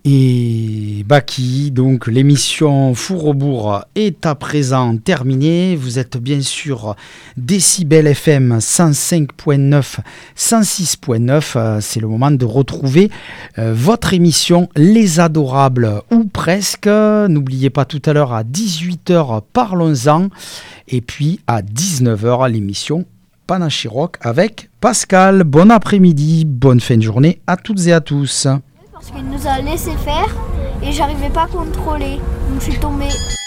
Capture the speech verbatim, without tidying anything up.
Et Baki, donc l'émission Four-au-Bourg est à présent terminée. Vous êtes bien sûr Décibel F M cent cinq point neuf, cent six point neuf. C'est le moment de retrouver euh, votre émission Les Adorables ou presque. N'oubliez pas tout à l'heure à dix-huit heures, parlons-en. Et puis à dix-neuf heures, l'émission Panache Rock avec Pascal. Bon après-midi, bonne fin de journée à toutes et à tous. Parce qu'il nous a laissé faire et j'arrivais pas à contrôler, donc je suis tombée.